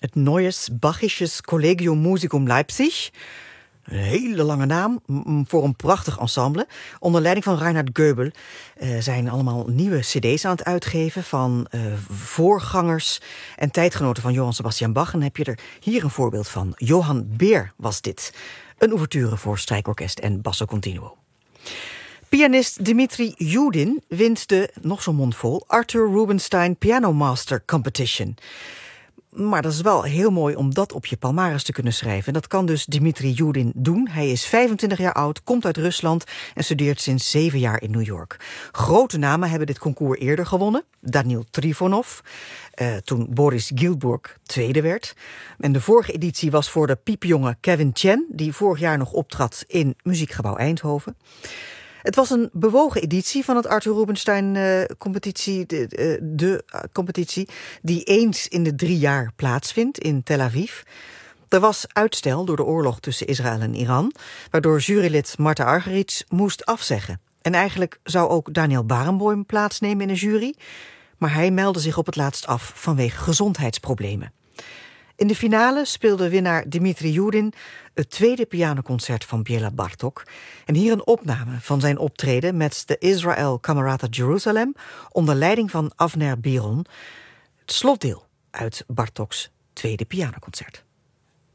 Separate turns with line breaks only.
Het Neues Bachisches Collegium Musicum Leipzig. Een hele lange naam voor een prachtig ensemble. Onder leiding van Reinhard Goebel zijn allemaal nieuwe cd's aan het uitgeven van voorgangers en tijdgenoten van Johann Sebastian Bach. En dan heb je er hier een voorbeeld van. Johann Beer was dit. Een ouverture voor strijkorkest en basso continuo. Pianist Dmitri Yudin wint de, nog zo'n mondvol, Arthur Rubinstein Piano Master Competition. Maar dat is wel heel mooi om dat op je palmares te kunnen schrijven. En dat kan dus Dmitri Yudin doen. Hij is 25 jaar oud, komt uit Rusland en studeert sinds 7 jaar in New York. Grote namen hebben dit concours eerder gewonnen. Daniil Trifonov, toen Boris Gilburg tweede werd. En de vorige editie was voor de piepjonge Kevin Chen, die vorig jaar nog optrad in Muziekgebouw Eindhoven. Het was een bewogen editie van het Arthur Rubinstein-competitie, de competitie die eens in de 3 jaar plaatsvindt in Tel Aviv. Er was uitstel door de oorlog tussen Israël en Iran, waardoor jurylid Marta Argerich moest afzeggen. En eigenlijk zou ook Daniel Barenboim plaatsnemen in de jury, maar hij meldde zich op het laatst af vanwege gezondheidsproblemen. In de finale speelde winnaar Dmitri Yudin het tweede pianoconcert van Béla Bartók. En hier een opname van zijn optreden met de Israel Camerata Jerusalem onder leiding van Avner Biron. Het slotdeel uit Bartóks tweede pianoconcert.